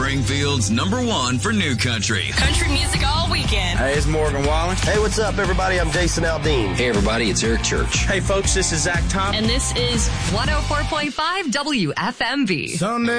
Springfield's #1 for new country. Country music all weekend. Hey, it's Morgan Wallen. Hey, what's up, everybody? I'm Jason Aldean. Hey, everybody, it's Eric Church. Hey, folks, this is Zach Thompson. And this is 104.5 WFMV. Sunday